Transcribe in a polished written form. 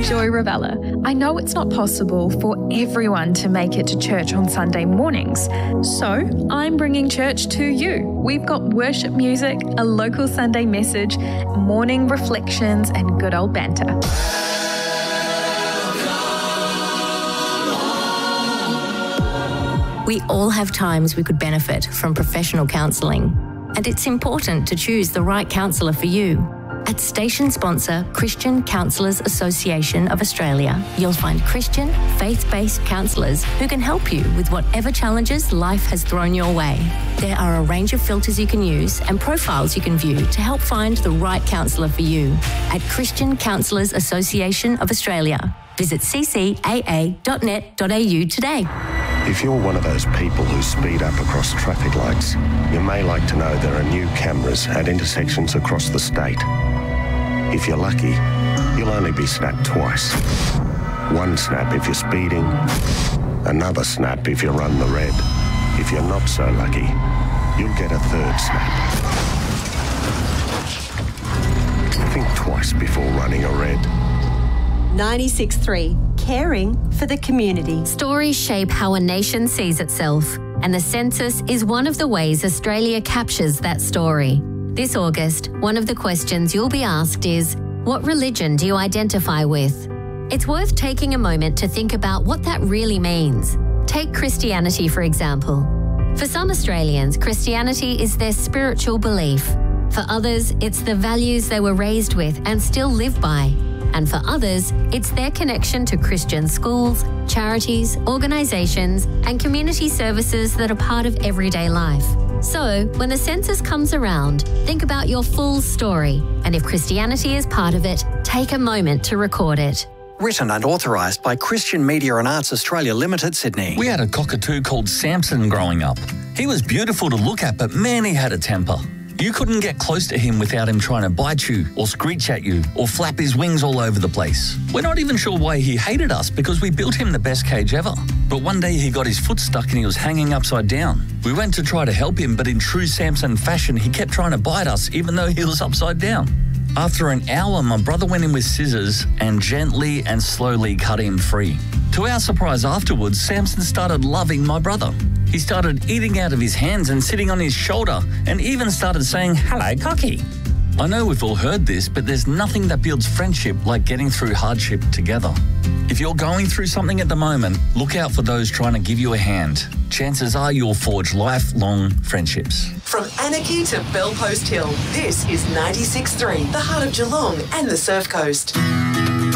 Joy Ravella. I know it's not possible for everyone to make it to church on Sunday mornings, so I'm bringing church to you. We've got worship music, a local Sunday message, morning reflections, and good old banter. We all have times we could benefit from professional counselling, and it's important to choose the right counsellor for you. At station sponsor Christian Counsellors Association of Australia, you'll find Christian, faith-based counsellors who can help you with whatever challenges life has thrown your way. There are a range of filters you can use and profiles you can view to help find the right counsellor for you. At Christian Counsellors Association of Australia, visit ccaa.net.au today. If you're one of those people who speed up across traffic lights, you may like to know there are new cameras at intersections across the state. If you're lucky, you'll only be snapped twice. One snap if you're speeding, another snap if you run the red. If you're not so lucky, you'll get a third snap. Think twice before running a red. 96.3, caring for the community. Stories shape how a nation sees itself, and the census is one of the ways Australia captures that story. This August, one of the questions you'll be asked is, what religion do you identify with? It's worth taking a moment to think about what that really means. Take Christianity, for example. For some Australians, Christianity is their spiritual belief. For others, it's the values they were raised with and still live by. And for others, it's their connection to Christian schools, charities, organisations, and community services that are part of everyday life. So, when the census comes around, think about your full story, and if Christianity is part of it, take a moment to record it. Written and authorised by Christian Media and Arts Australia Limited, Sydney. We had a cockatoo called Samson growing up. He was beautiful to look at, but man, he had a temper. You couldn't get close to him without him trying to bite you or screech at you or flap his wings all over the place. We're not even sure why he hated us because we built him the best cage ever. But one day he got his foot stuck and he was hanging upside down. We went to try to help him, but in true Samson fashion, he kept trying to bite us even though he was upside down. After an hour, my brother went in with scissors and gently and slowly cut him free. To our surprise afterwards, Samson started loving my brother. He started eating out of his hands and sitting on his shoulder and even started saying, "Hello, Cocky." I know we've all heard this, but there's nothing that builds friendship like getting through hardship together. If you're going through something at the moment, look out for those trying to give you a hand. Chances are you'll forge lifelong friendships. From Anarchy to Bellpost Hill, this is 96.3, the heart of Geelong and the Surf Coast.